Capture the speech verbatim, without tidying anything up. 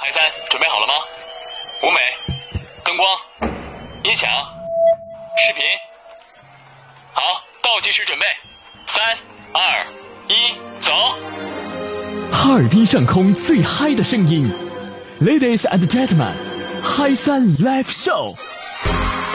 嗨三，准备好了吗？舞美、灯光、音响、视频，好，倒计时准备，三、二、一，走！ 哈尔滨上空最嗨的声音 ，Ladies and Gentlemen，嗨三 Live Show。